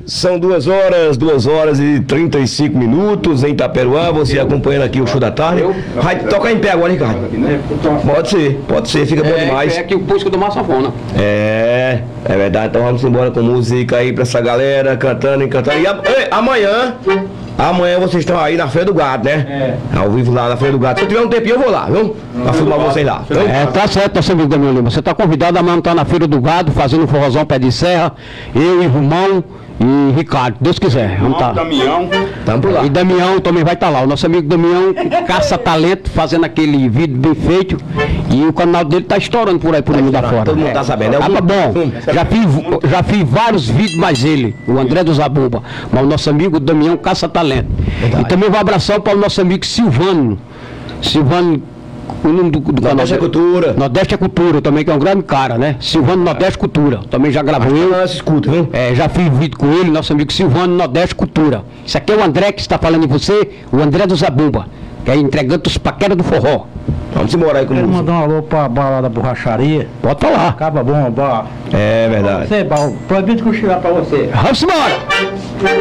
São 2 horas e 35 minutos em Itaperuá, você acompanhando aqui o show da tarde. Vai tocar em pé agora, Ricardo. Pode ser, fica bom demais. É aqui o Pusco do Massafona. É verdade, então vamos embora com música aí pra essa galera, cantando e cantando. E amanhã vocês estão aí na Feira do Gado, né? Ao vivo lá na Feira do Gado. Se eu tiver um tempinho eu vou lá, viu? Pra filmar vocês lá. Tá certo, nosso amigo Damião Lima. Você tá convidado amanhã estar na Feira do Gado, fazendo um forrozão pé de serra. Eu e Romão e Ricardo, Deus quiser. Vamos tá. Damião. Tamo por lá. E Damião também vai estar lá. O nosso amigo Damião caça talento, fazendo aquele vídeo bem feito. E o canal dele tá estourando por aí, por mundo afora. Todo mundo tá sabendo, né? Bom, já fiz vários vídeos, mas ele, o André do Zabumba, mas o nosso amigo Damião caça talento. Verdade. E também um abração para o nosso amigo Silvano, o nome do canal. Nordeste é Cultura. Nordeste é Cultura também, que é um grande cara, né? Silvano Nordeste Cultura. Também já gravou eu. Não se escuta, viu? Já fiz vídeo com ele, nosso amigo Silvano Nordeste Cultura. Isso aqui é o André que está falando em você, o André do Zabumba, que é entregando os paqueras do forró. Vamos embora aí com Quero música. mandar um alô pra bala da borracharia. Pode falar. Acaba bom, bala. É verdade. Você, bala. Proibido cochilar pra você. Vamos embora!